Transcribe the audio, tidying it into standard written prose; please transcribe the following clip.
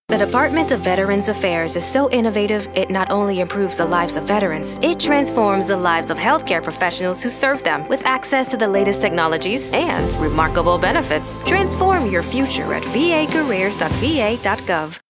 The Department of Veterans Affairs is so innovative, it not only improves the lives of veterans, it transforms the lives of healthcare professionals who serve them with access to the latest technologies and remarkable benefits. Transform your future at vacareers.va.gov.